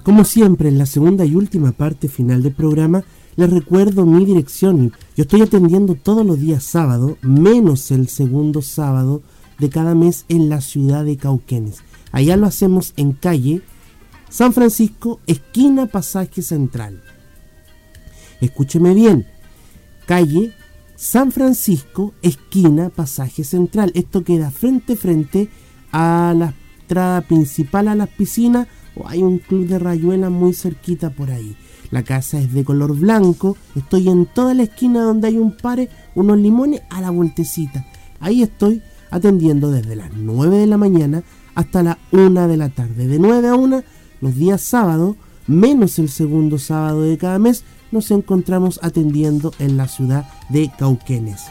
Como siempre, en la segunda y última parte final del programa, les recuerdo mi dirección. Yo estoy atendiendo todos los días sábado, menos el segundo sábado de cada mes en la ciudad de Cauquenes. Allá lo hacemos en calle San Francisco, esquina Pasaje Central. Escúcheme bien, calle San Francisco, esquina Pasaje Central. Esto queda frente a la entrada principal a las piscinas, o hay un club de rayuela muy cerquita por ahí. La casa es de color blanco, estoy en toda la esquina donde hay un pare, unos limones a la vueltecita. Ahí estoy atendiendo desde las 9 de la mañana hasta la 1 de la tarde. De 9 a 1, los días sábados, menos el segundo sábado de cada mes, nos encontramos atendiendo en la ciudad de Cauquenes.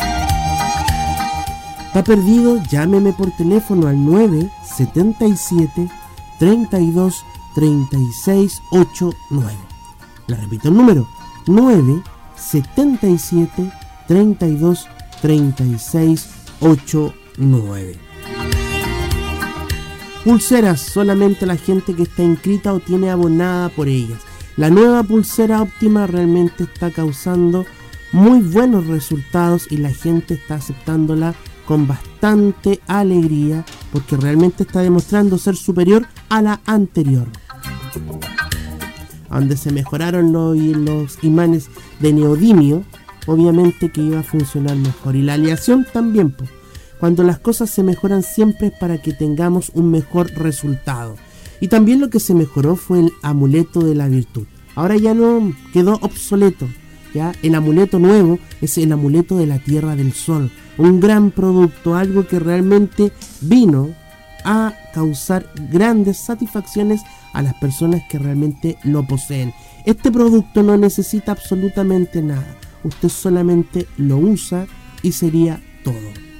¿Está perdido? Llámeme por teléfono al 977 32 36 89. Le repito el número, 977 32 36 89. Pulseras, solamente la gente que está inscrita o tiene abonada por ellas. La nueva pulsera óptima realmente está causando muy buenos resultados y la gente está aceptándola con bastante alegría porque realmente está demostrando ser superior a la anterior. Donde se mejoraron los imanes de neodimio, obviamente que iba a funcionar mejor. Y la aleación también, pues. Cuando las cosas se mejoran siempre es para que tengamos un mejor resultado. Y también lo que se mejoró fue el amuleto de la virtud. Ahora ya no quedó obsoleto. ¿Ya? El amuleto nuevo es el amuleto de la Tierra del Sol. Un gran producto, algo que realmente vino a causar grandes satisfacciones a las personas que realmente lo poseen. Este producto no necesita absolutamente nada. Usted solamente lo usa y sería todo.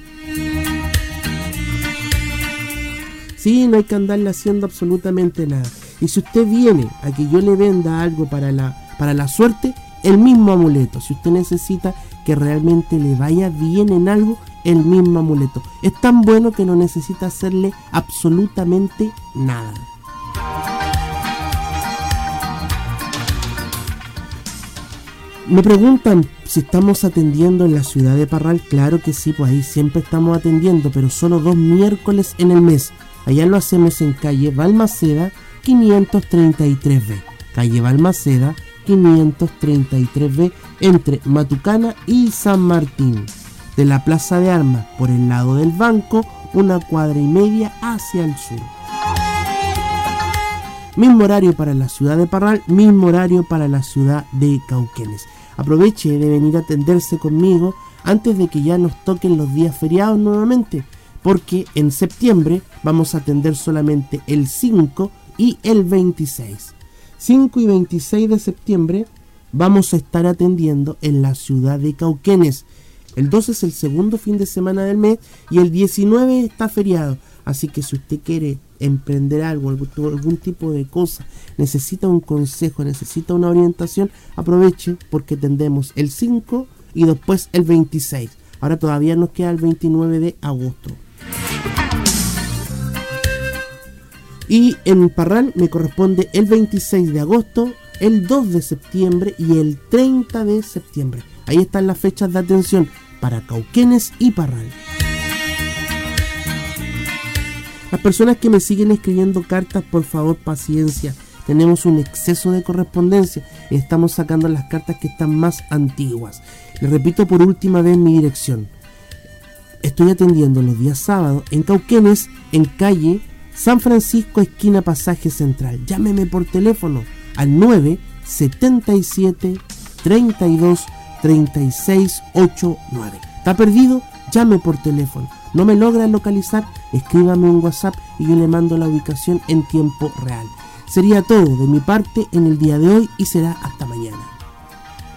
Sí, no hay que andarle haciendo absolutamente nada. Y si usted viene a que yo le venda algo para la suerte, el mismo amuleto. Si usted necesita que realmente le vaya bien en algo, el mismo amuleto. Es tan bueno que no necesita hacerle absolutamente nada. Me preguntan si estamos atendiendo en la ciudad de Parral. Claro que sí, pues ahí siempre estamos atendiendo, pero solo 2 miércoles en el mes. Allá lo hacemos en calle Balmaceda 533B. Calle Balmaceda 533B, entre Matucana y San Martín. De la Plaza de Armas, por el lado del banco, 1,5 cuadras hacia el sur. Mismo horario para la ciudad de Parral, mismo horario para la ciudad de Cauquenes. Aproveche de venir a atenderse conmigo antes de que ya nos toquen los días feriados nuevamente, porque en septiembre vamos a atender solamente el 5 y el 26. 5 y 26 de septiembre vamos a estar atendiendo en la ciudad de Cauquenes. El 12 es el segundo fin de semana del mes y el 19 está feriado. Así que si usted quiere emprender algo, algún tipo de cosa, necesita un consejo, necesita una orientación, aproveche porque tendremos el 5 y después el 26. Ahora todavía nos queda el 29 de agosto. Y en Parral me corresponde el 26 de agosto, el 2 de septiembre y el 30 de septiembre. Ahí están las fechas de atención para Cauquenes y Parral. Las personas que me siguen escribiendo cartas, por favor, paciencia. Tenemos un exceso de correspondencia y estamos sacando las cartas que están más antiguas. Les repito por última vez mi dirección. Estoy atendiendo los días sábados en Cauquenes, en calle San Francisco, esquina Pasaje Central. Llámeme por teléfono al 977 32 36 89. ¿Está perdido? Llame por teléfono. ¿No me logra localizar? Escríbame un WhatsApp y yo le mando la ubicación en tiempo real. Sería todo de mi parte en el día de hoy y será hasta